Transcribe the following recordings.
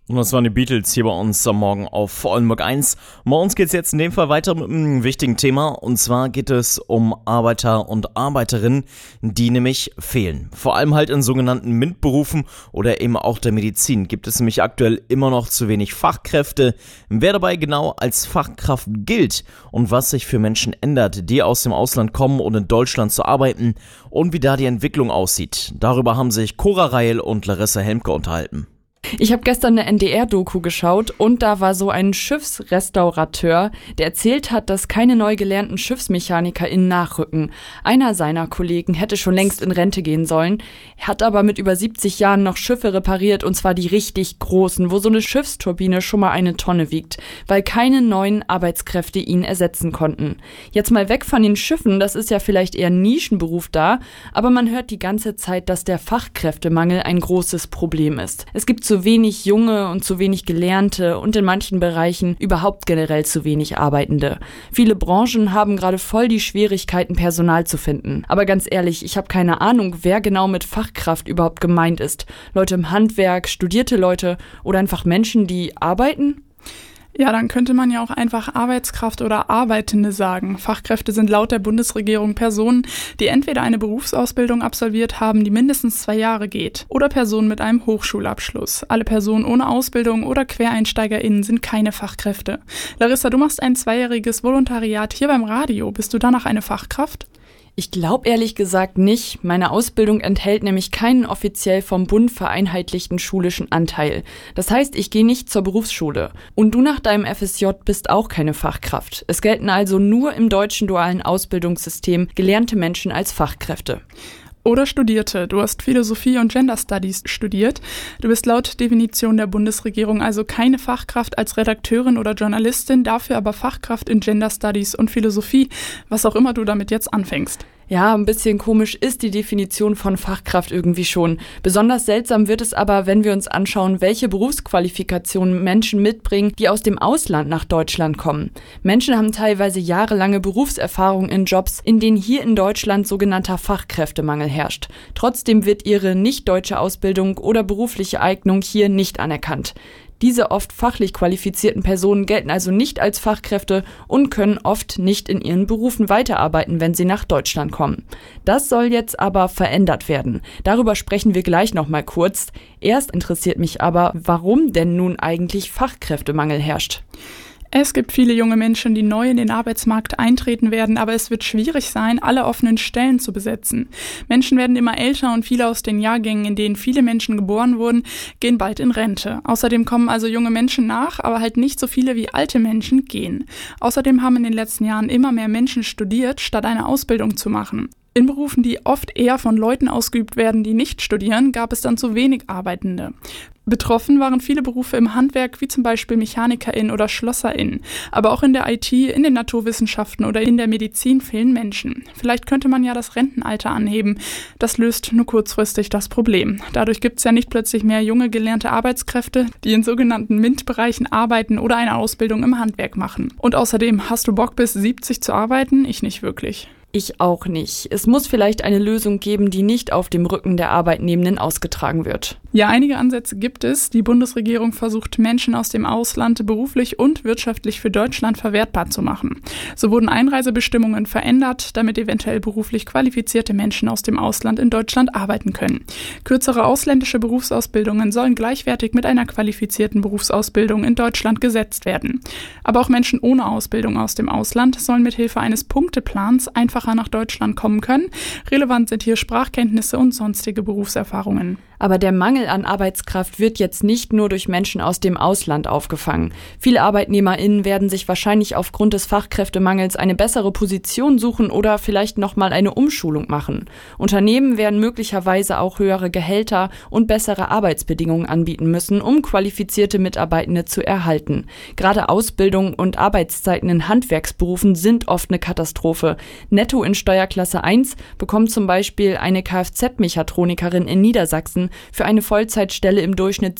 Und das waren die Beatles hier bei uns am Morgen auf Oldenburg 1. Bei uns geht es jetzt in dem Fall weiter mit einem wichtigen Thema. Und zwar geht es um Arbeiter und Arbeiterinnen, die nämlich fehlen. Vor allem halt in sogenannten MINT-Berufen oder eben auch der Medizin gibt es nämlich aktuell immer noch zu wenig Fachkräfte. Wer dabei genau als Fachkraft gilt und was sich für Menschen ändert, die aus dem Ausland kommen und in Deutschland zu arbeiten und wie da die Entwicklung aussieht. Darüber haben sich Cora Reil und Larissa Helmke unterhalten. Ich habe gestern eine NDR-Doku geschaut und da war so ein Schiffsrestaurateur, der erzählt hat, dass keine neu gelernten SchiffsmechanikerInnen nachrücken. Einer seiner Kollegen hätte schon längst in Rente gehen sollen, hat aber mit über 70 Jahren noch Schiffe repariert und zwar die richtig großen, wo so eine Schiffsturbine schon mal 1 Tonne wiegt, weil keine neuen Arbeitskräfte ihn ersetzen konnten. Jetzt mal weg von den Schiffen, das ist ja vielleicht eher ein Nischenberuf da, aber man hört die ganze Zeit, dass der Fachkräftemangel ein großes Problem ist. Es gibt zu wenig Junge und zu wenig Gelernte und in manchen Bereichen überhaupt generell zu wenig Arbeitende. Viele Branchen haben gerade voll die Schwierigkeiten, Personal zu finden. Aber ganz ehrlich, ich habe keine Ahnung, wer genau mit Fachkraft überhaupt gemeint ist. Leute im Handwerk, studierte Leute oder einfach Menschen, die arbeiten? Ja, dann könnte man ja auch einfach Arbeitskraft oder Arbeitende sagen. Fachkräfte sind laut der Bundesregierung Personen, die entweder eine Berufsausbildung absolviert haben, die mindestens 2 Jahre geht, oder Personen mit einem Hochschulabschluss. Alle Personen ohne Ausbildung oder QuereinsteigerInnen sind keine Fachkräfte. Larissa, du machst ein 2-jähriges Volontariat hier beim Radio. Bist du danach eine Fachkraft? Ich glaube ehrlich gesagt nicht. Meine Ausbildung enthält nämlich keinen offiziell vom Bund vereinheitlichten schulischen Anteil. Das heißt, ich gehe nicht zur Berufsschule. Und du nach deinem FSJ bist auch keine Fachkraft. Es gelten also nur im deutschen dualen Ausbildungssystem gelernte Menschen als Fachkräfte. Oder Studierte. Du hast Philosophie und Gender Studies studiert. Du bist laut Definition der Bundesregierung also keine Fachkraft als Redakteurin oder Journalistin, dafür aber Fachkraft in Gender Studies und Philosophie, was auch immer du damit jetzt anfängst. Ja, ein bisschen komisch ist die Definition von Fachkraft irgendwie schon. Besonders seltsam wird es aber, wenn wir uns anschauen, welche Berufsqualifikationen Menschen mitbringen, die aus dem Ausland nach Deutschland kommen. Menschen haben teilweise jahrelange Berufserfahrung in Jobs, in denen hier in Deutschland sogenannter Fachkräftemangel herrscht. Trotzdem wird ihre nicht deutsche Ausbildung oder berufliche Eignung hier nicht anerkannt. Diese oft fachlich qualifizierten Personen gelten also nicht als Fachkräfte und können oft nicht in ihren Berufen weiterarbeiten, wenn sie nach Deutschland kommen. Das soll jetzt aber verändert werden. Darüber sprechen wir gleich nochmal kurz. Erst interessiert mich aber, warum denn nun eigentlich Fachkräftemangel herrscht. Es gibt viele junge Menschen, die neu in den Arbeitsmarkt eintreten werden, aber es wird schwierig sein, alle offenen Stellen zu besetzen. Menschen werden immer älter und viele aus den Jahrgängen, in denen viele Menschen geboren wurden, gehen bald in Rente. Außerdem kommen also junge Menschen nach, aber halt nicht so viele wie alte Menschen gehen. Außerdem haben in den letzten Jahren immer mehr Menschen studiert, statt eine Ausbildung zu machen. In Berufen, die oft eher von Leuten ausgeübt werden, die nicht studieren, gab es dann zu wenig Arbeitende. Betroffen waren viele Berufe im Handwerk, wie zum Beispiel MechanikerInnen oder SchlosserInnen. Aber auch in der IT, in den Naturwissenschaften oder in der Medizin fehlen Menschen. Vielleicht könnte man ja das Rentenalter anheben. Das löst nur kurzfristig das Problem. Dadurch gibt es ja nicht plötzlich mehr junge, gelernte Arbeitskräfte, die in sogenannten MINT-Bereichen arbeiten oder eine Ausbildung im Handwerk machen. Und außerdem, hast du Bock bis 70 zu arbeiten? Ich nicht wirklich. Ich auch nicht. Es muss vielleicht eine Lösung geben, die nicht auf dem Rücken der Arbeitnehmenden ausgetragen wird. Ja, einige Ansätze gibt es. Die Bundesregierung versucht, Menschen aus dem Ausland beruflich und wirtschaftlich für Deutschland verwertbar zu machen. So wurden Einreisebestimmungen verändert, damit eventuell beruflich qualifizierte Menschen aus dem Ausland in Deutschland arbeiten können. Kürzere ausländische Berufsausbildungen sollen gleichwertig mit einer qualifizierten Berufsausbildung in Deutschland gesetzt werden. Aber auch Menschen ohne Ausbildung aus dem Ausland sollen mithilfe eines Punkteplans einfach nach Deutschland kommen können. Relevant sind hier Sprachkenntnisse und sonstige Berufserfahrungen. Aber der Mangel an Arbeitskraft wird jetzt nicht nur durch Menschen aus dem Ausland aufgefangen. Viele ArbeitnehmerInnen werden sich wahrscheinlich aufgrund des Fachkräftemangels eine bessere Position suchen oder vielleicht nochmal eine Umschulung machen. Unternehmen werden möglicherweise auch höhere Gehälter und bessere Arbeitsbedingungen anbieten müssen, um qualifizierte Mitarbeitende zu erhalten. Gerade Ausbildung und Arbeitszeiten in Handwerksberufen sind oft eine Katastrophe. Netto in Steuerklasse 1 bekommt zum Beispiel eine Kfz-Mechatronikerin in Niedersachsen für eine Vollzeitstelle im Durchschnitt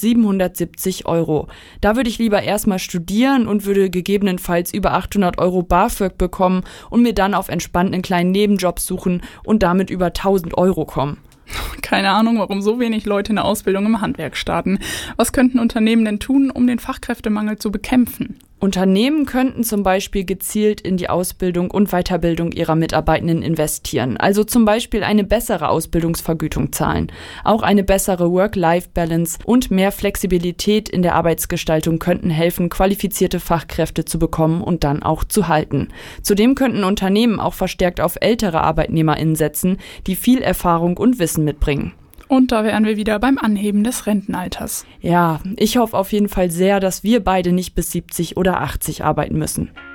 770 €. Da würde ich lieber erstmal studieren und würde gegebenenfalls über 800 € BAföG bekommen und mir dann auf entspannt einen kleinen Nebenjob suchen und damit über 1000 € kommen. Keine Ahnung, warum so wenig Leute eine Ausbildung im Handwerk starten. Was könnten Unternehmen denn tun, um den Fachkräftemangel zu bekämpfen? Unternehmen könnten zum Beispiel gezielt in die Ausbildung und Weiterbildung ihrer Mitarbeitenden investieren. Also zum Beispiel eine bessere Ausbildungsvergütung zahlen. Auch eine bessere Work-Life-Balance und mehr Flexibilität in der Arbeitsgestaltung könnten helfen, qualifizierte Fachkräfte zu bekommen und dann auch zu halten. Zudem könnten Unternehmen auch verstärkt auf ältere ArbeitnehmerInnen setzen, die viel Erfahrung und Wissen mitbringen. Und da wären wir wieder beim Anheben des Rentenalters. Ja, ich hoffe auf jeden Fall sehr, dass wir beide nicht bis 70 oder 80 arbeiten müssen.